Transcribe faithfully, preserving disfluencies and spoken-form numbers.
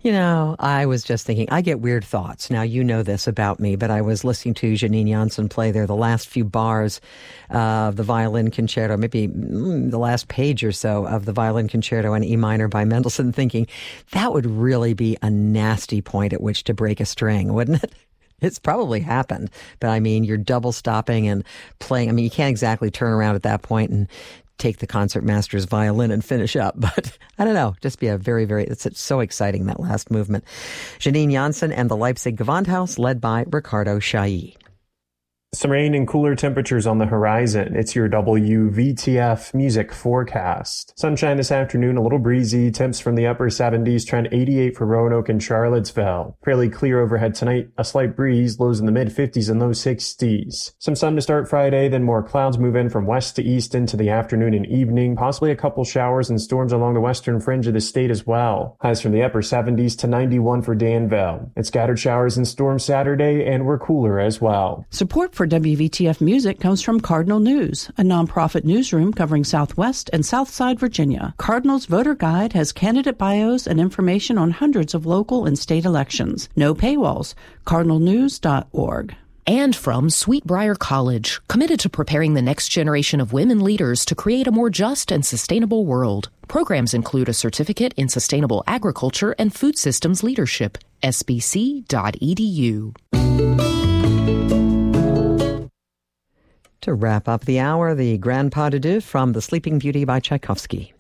You know, I was just thinking, I get weird thoughts. Now, you know this about me, but I was listening to Janine Janssen play there the last few bars of the violin concerto, maybe mm, the last page or so of the violin concerto in E minor by Mendelssohn, thinking that would really be a nasty point at which to break a string, wouldn't it? It's probably happened. But I mean, you're double stopping and playing. I mean, you can't exactly turn around at that point and take the concertmaster's violin and finish up. But I don't know, just be a very, very, it's, it's so exciting, that last movement. Janine Janssen and the Leipzig Gewandhaus, led by Ricardo Chailly. Some rain and cooler temperatures on the horizon. It's your W V T F music forecast. Sunshine this afternoon, a little breezy. Temps from the upper seventies, trend eighty-eight for Roanoke and Charlottesville. Fairly clear overhead tonight. A slight breeze, lows in the mid-fifties and low sixties. Some sun to start Friday, then more clouds move in from west to east into the afternoon and evening. Possibly a couple showers and storms along the western fringe of the state as well. Highs from the upper seventies to ninety-one for Danville. It's scattered showers and storms Saturday, and we're cooler as well. Support for W V T F Music comes from Cardinal News, a nonprofit newsroom covering Southwest and Southside Virginia. Cardinal's Voter Guide has candidate bios and information on hundreds of local and state elections. No paywalls. cardinal news dot org. And from Sweetbriar College, committed to preparing the next generation of women leaders to create a more just and sustainable world. Programs include a certificate in sustainable agriculture and food systems leadership. S B C dot E D U. To wrap up the hour, the Grand Pas de Deux from The Sleeping Beauty by Tchaikovsky.